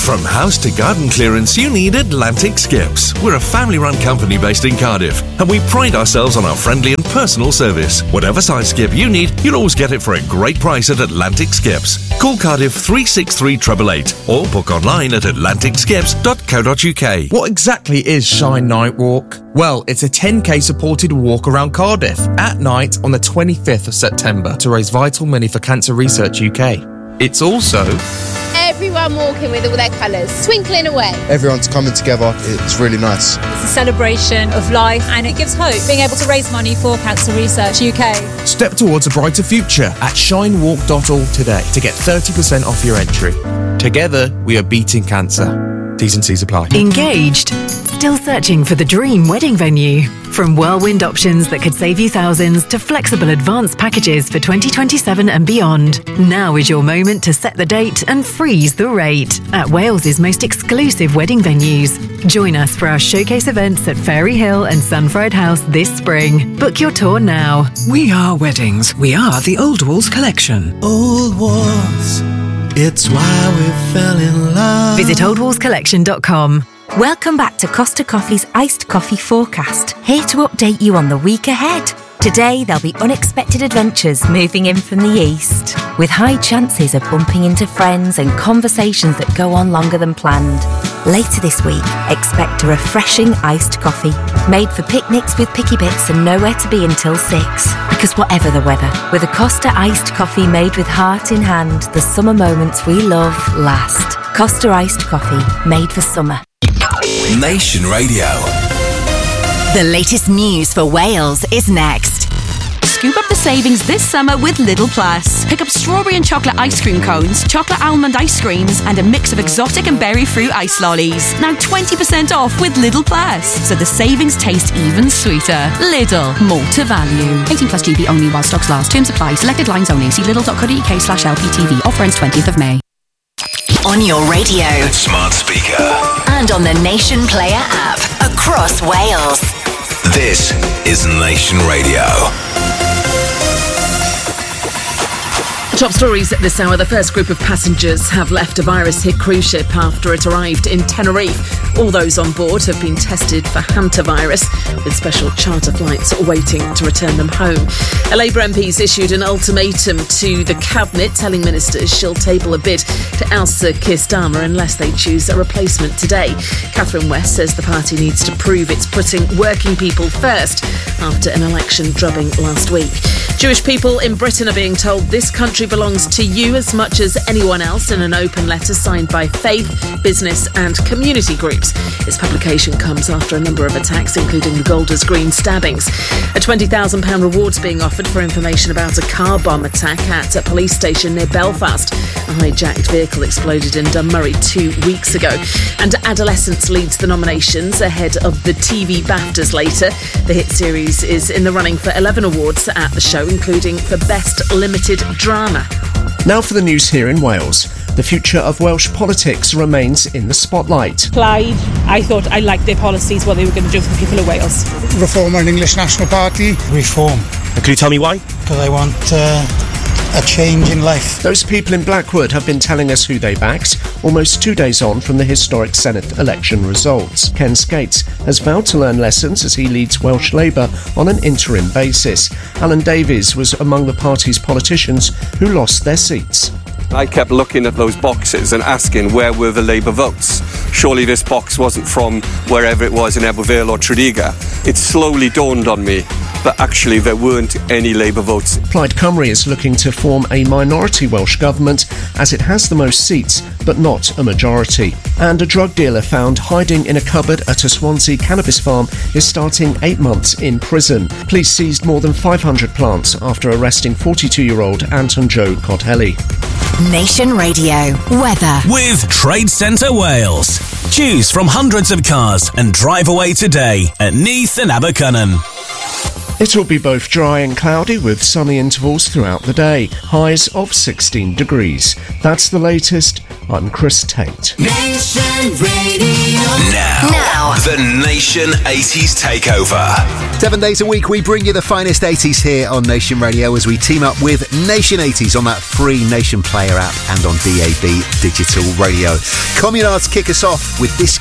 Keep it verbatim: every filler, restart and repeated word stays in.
From house to garden clearance, you need Atlantic Skips. We're a family-run company based in Cardiff, and we pride ourselves on our friendly and personal service. Whatever size skip you need, you'll always get it for a great price at Atlantic Skips. Call Cardiff three six three eight eight eight or book online at atlantic skips dot co dot uk. What exactly is Shine Night Walk? Well, it's a ten k supported walk around Cardiff at night on the twenty-fifth of September to raise vital money for Cancer Research U K. It's also everyone walking with all their colours, twinkling away. Everyone's coming together, it's really nice. It's a celebration of life and it gives hope, being able to raise money for Cancer Research U K. Step towards a brighter future at shine walk dot org today to get thirty percent off your entry. Together, we are beating cancer. T's and C's apply. Engaged? Still searching for the dream wedding venue? From whirlwind options that could save you thousands to flexible advance packages for twenty twenty-seven and beyond, now is your moment to set the date and freeze the rate at Wales's most exclusive wedding venues. Join us for our showcase events at Fairy Hill and Sunfried House this spring. Book your tour now. We are weddings. We are the Old Walls Collection. Old Walls, it's why we fell in love. Visit old walls collection dot com. Welcome back to Costa Coffee's Iced Coffee Forecast, here to update you on the week ahead. Today, there'll be unexpected adventures moving in from the east, with high chances of bumping into friends and conversations that go on longer than planned. Later this week, expect a refreshing iced coffee, made for picnics with picky bits and nowhere to be until six. Because whatever the weather, with a Costa iced coffee made with heart in hand, the summer moments we love last. Costa iced coffee, made for summer. Nation Radio. The latest news for Wales is next. Scoop up the savings this summer with Lidl Plus. Pick up strawberry and chocolate ice cream cones, chocolate almond ice creams, and a mix of exotic and berry fruit ice lollies. Now twenty percent off with Lidl Plus, so the savings taste even sweeter. Lidl, more to value. eighteen plus G B only while stocks last. Terms apply. Selected lines only. See lidl dot co dot uk slash L P T V. Offer ends twentieth of May. On your radio, smart speaker, and on the Nation Player app across Wales. This is Nation Radio. Top stories at this hour. The first group of passengers have left a virus-hit cruise ship after it arrived in Tenerife. All those on board have been tested for hantavirus, with special charter flights waiting to return them home. A Labour M P's issued an ultimatum to the Cabinet, telling ministers she'll table a bid to oust Sir Keir Starmer unless they choose a replacement today. Catherine West says the party needs to prove it's putting working people first after an election drubbing last week. Jewish people in Britain are being told this country belongs to you as much as anyone else in an open letter signed by faith, business and community groups. Its publication comes after a number of attacks, including the Golders Green stabbings. A twenty thousand pounds reward's being offered for information about a car bomb attack at a police station near Belfast. A hijacked vehicle exploded in Dunmurry two weeks ago. And Adolescence leads the nominations ahead of the T V BAFTAs later. The hit series is in the running for eleven awards at the show, including for Best Limited Drama. Now for the news here in Wales. The future of Welsh politics remains in the spotlight. Plaid, I thought I liked their policies, what they were going to do for the people of Wales. Reform an English National Party. Reform. And can you tell me why? Because I want uh, a change in life. Those people in Blackwood have been telling us who they backed, almost two days on from the historic Senate election results. Ken Skates has vowed to learn lessons as he leads Welsh Labour on an interim basis. Alan Davies was among the party's politicians who lost their seats. I kept looking at those boxes and asking where were the Labour votes. Surely this box wasn't from wherever it was in Ebervale or Tredegar. It slowly dawned on me that actually there weren't any Labour votes. Plaid Cymru is looking to form a minority Welsh government as it has the most seats but not a majority. And a drug dealer found hiding in a cupboard at a Swansea cannabis farm is starting eight months in prison. Police seized more than five hundred plants after arresting forty-two-year-old Anton Joe Codhelly. Nation Radio weather with Trade Centre Wales. Choose from hundreds of cars and drive away today at Neath and Abercynon. It'll be both dry and cloudy with sunny intervals throughout the day. Highs of sixteen degrees. That's the latest. I'm Chris Tate. Nation Radio. Now, now, the Nation eighties Takeover. Seven days a week, we bring you the finest eighties here on Nation Radio as we team up with Nation eighties on that free Nation Player app and on D A B Digital Radio. Communards kick us off with this